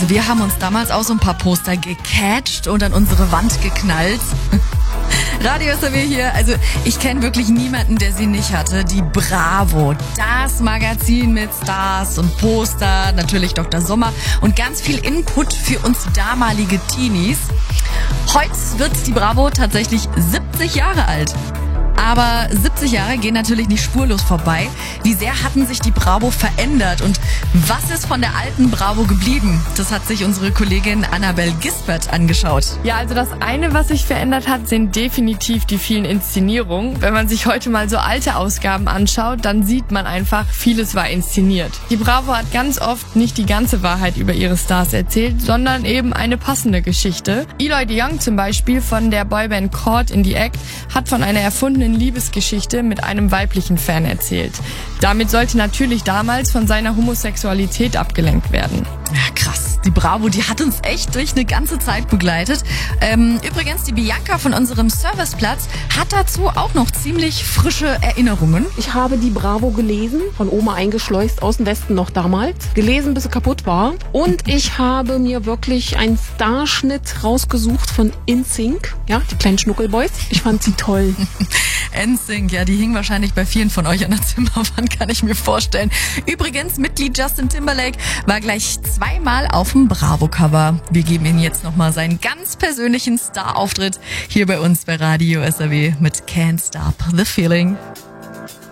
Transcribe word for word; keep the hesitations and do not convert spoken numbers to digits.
wir haben uns damals auch so ein paar Poster gecatcht und an unsere Wand geknallt. Radio S R W hier, also ich kenne wirklich niemanden, der sie nicht hatte. Die Bravo, das Magazin mit Stars und Poster, natürlich Doktor Sommer und ganz viel Input für uns damalige Teenies. Heute wird die Bravo tatsächlich siebzig Jahre alt. Aber siebzig Jahre gehen natürlich nicht spurlos vorbei. Wie sehr hatten sich die Bravo verändert und was ist von der alten Bravo geblieben? Das hat sich unsere Kollegin Annabel Gisbert angeschaut. Ja, also das eine, was sich verändert hat, sind definitiv die vielen Inszenierungen. Wenn man sich heute mal so alte Ausgaben anschaut, dann sieht man einfach, vieles war inszeniert. Die Bravo hat ganz oft nicht die ganze Wahrheit über ihre Stars erzählt, sondern eben eine passende Geschichte. Eloy de Jong zum Beispiel von der Boyband Caught in the Act hat von einer erfundenen Liebesgeschichte mit einem weiblichen Fan erzählt. Damit sollte natürlich damals von seiner Homosexualität abgelenkt werden. Ja, krass. Die Bravo, die hat uns echt durch eine ganze Zeit begleitet. Ähm, übrigens, die Bianca von unserem Serviceplatz hat dazu auch noch ziemlich frische Erinnerungen. Ich habe die Bravo gelesen, von Oma eingeschleust, aus dem Westen noch damals. Gelesen, bis sie kaputt war. Und ich habe mir wirklich einen Starschnitt rausgesucht von N Sync. Ja, die kleinen Schnuckelboys. Ich fand sie toll. N Sync, ja, die hingen wahrscheinlich bei vielen von euch an der Zimmerwand, kann ich mir vorstellen. Übrigens, Mitglied Justin Timberlake war gleich zweimal auf dem Bravo-Cover. Wir geben Ihnen jetzt nochmal seinen ganz persönlichen Star-Auftritt hier bei uns bei Radio S R W mit Can't Stop the Feeling.